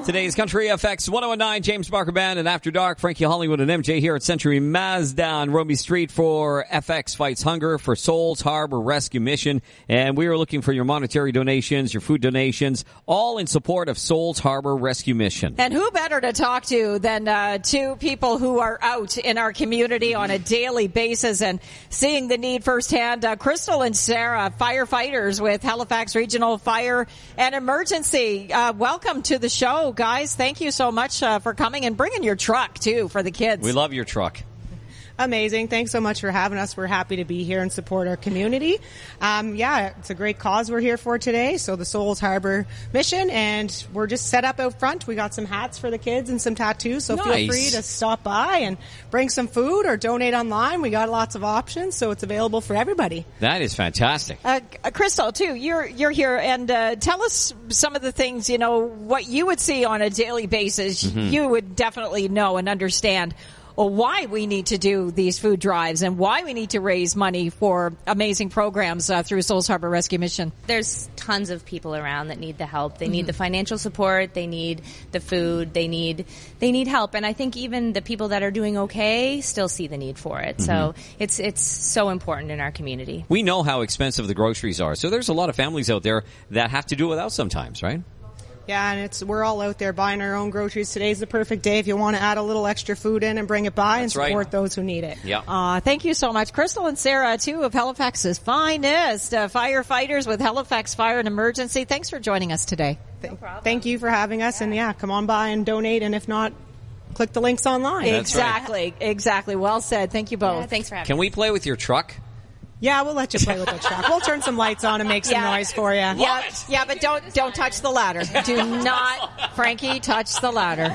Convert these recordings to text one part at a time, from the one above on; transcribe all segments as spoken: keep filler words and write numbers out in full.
Today's Country F X one oh nine, James Barker Band, and After Dark, Frankie Hollywood and M J here at Century Mazda on Roby Street for F X Fights Hunger for Souls Harbor Rescue Mission. And we are looking for your monetary donations, your food donations, all in support of Souls Harbor Rescue Mission. And who better to talk to than uh, two people who are out in our community on a daily basis and seeing the need firsthand. Uh, Crystal and Sarah, firefighters with Halifax Regional Fire and Emergency. Uh, welcome to the show, guys. Thank you so much uh, for coming and bringing your truck, too, for the kids. We love your truck. Amazing. Thanks so much for having us. We're happy to be here and support our community. Um, yeah, it's a great cause we're here for today. So the Souls Harbor Mission, and we're just set up out front. We got some hats for the kids and some tattoos, so nice. Feel free to stop by and bring some food or donate online. We got lots of options, so it's available for everybody. That is fantastic. Uh, Crystal, too, you're you're here, and uh, tell us some of the things, you know, what you would see on a daily basis. Mm-hmm. You would definitely know and understand Well, why we need to do these food drives and why we need to raise money for amazing programs uh, through Souls Harbor Rescue Mission. There's tons of people around that need the help. They mm-hmm. need the financial support. They need the food. They need they need help. And I think even the people that are doing okay still see the need for it. Mm-hmm. So it's it's so important in our community. We know how expensive the groceries are. So there's a lot of families out there that have to do without sometimes, right? Yeah, and it's we're all out there buying our own groceries. Today's the perfect day if you want to add a little extra food in and bring it by That's and support right. those who need it. Yeah. Uh, thank you so much. Crystal and Sarah, two of Halifax's finest uh, firefighters with Halifax Fire and Emergency. Thanks for joining us today. No problem. Thank you for having us. Yeah. And, yeah, come on by and donate. And if not, click the links online. That's exactly. Right. Exactly. Well said. Thank you both. Yeah, thanks for having Can us. we play with your truck? Yeah, we'll let you play with the truck. We'll turn some lights on and make some yeah. noise for you. Yeah, yeah, but don't don't touch the ladder. Do not, Frankie, touch the ladder.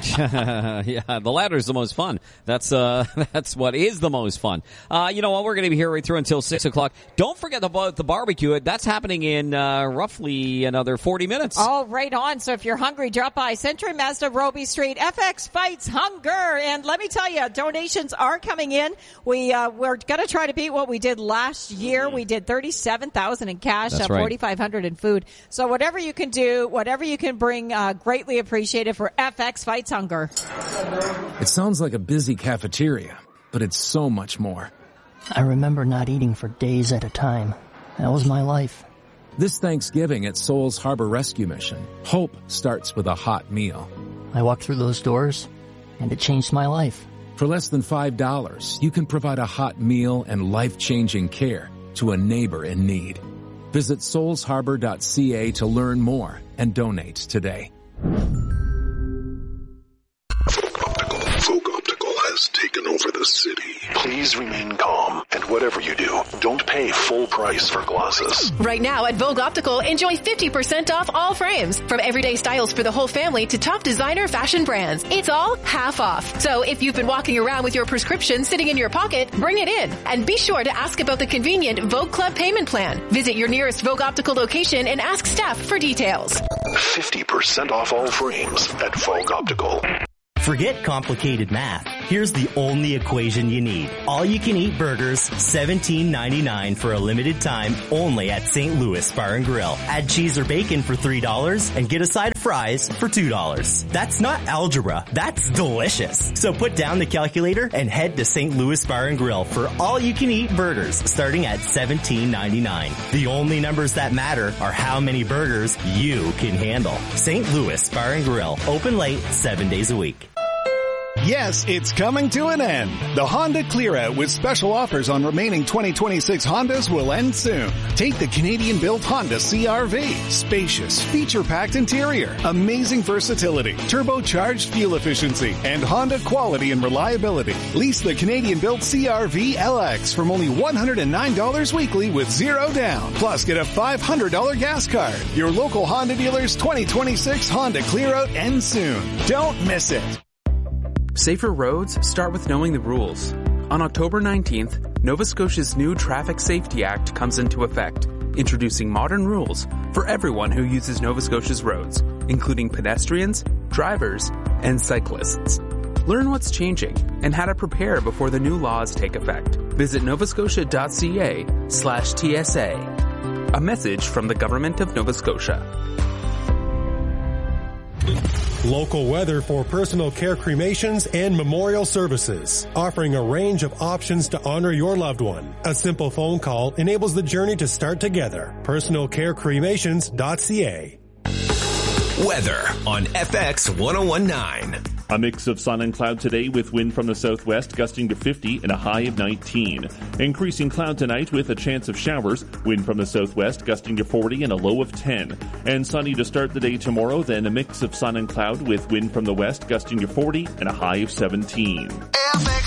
Yeah, the ladder is the most fun. That's uh, that's what is the most fun. Uh, you know what? We're going to be here right through until six o'clock. Don't forget about the barbecue. That's happening in uh, roughly another forty minutes. Oh, right on. So if you're hungry, drop by Century Mazda, Roby Street. F X Fights Hunger, and let me tell you, donations are coming in. We uh, we're going to try to beat what we did last year. We did thirty-seven thousand in cash, uh, right. forty-five hundred in food. So whatever you can do, whatever you can bring, uh, greatly appreciated for F X Fights Hunger. It sounds like a busy cafeteria, but it's so much more. I remember not eating for days at a time. That was my life. This Thanksgiving at Souls Harbor Rescue Mission, hope starts with a hot meal. I walked through those doors, and it changed my life. For less than five dollars, you can provide a hot meal and life-changing care to a neighbor in need. Visit souls harbor dot c a to learn more and donate today. Folk Optical has taken over the city. Please remain calm, and whatever you do, don't pay full price for glasses. Right now at Vogue Optical, enjoy fifty percent off all frames. From everyday styles for the whole family to top designer fashion brands. It's all half off. So if you've been walking around with your prescription sitting in your pocket, bring it in. And be sure to ask about the convenient Vogue Club payment plan. Visit your nearest Vogue Optical location and ask staff for details. fifty percent off all frames at Vogue Optical. Forget complicated math. Here's the only equation you need. All-you-can-eat burgers, seventeen ninety-nine for a limited time, only at Saint Louis Bar and Grill. Add cheese or bacon for three dollars and get a side of fries for two dollars. That's not algebra. That's delicious. So put down the calculator and head to Saint Louis Bar and Grill for all-you-can-eat burgers starting at seventeen ninety-nine. The only numbers that matter are how many burgers you can handle. Saint Louis Bar and Grill, open late, seven days a week. Yes, it's coming to an end. The Honda Clear Out with special offers on remaining twenty twenty-six Hondas will end soon. Take the Canadian-built Honda C R V. Spacious, feature-packed interior, amazing versatility, turbocharged fuel efficiency, and Honda quality and reliability. Lease the Canadian-built C R V L X from only one hundred nine dollars weekly with zero down. Plus, get a five hundred dollars gas card. Your local Honda dealer's twenty twenty-six Honda Clear Out ends soon. Don't miss it. Safer roads start with knowing the rules. On October nineteenth, Nova Scotia's new Traffic Safety Act comes into effect, introducing modern rules for everyone who uses Nova Scotia's roads, including pedestrians, drivers, and cyclists. Learn what's changing and how to prepare before the new laws take effect. Visit novascotia.ca slash TSA. A message from the Government of Nova Scotia. Local weather for personal care cremations and memorial services, offering a range of options to honor your loved one. A simple phone call enables the journey to start together. personal care cremations dot c a. Weather on F X one oh one point nine. A mix of sun and cloud today with wind from the southwest gusting to fifty and a high of nineteen. Increasing cloud tonight with a chance of showers. Wind from the southwest gusting to forty and a low of ten. And sunny to start the day tomorrow, then a mix of sun and cloud with wind from the west gusting to forty and a high of seventeen.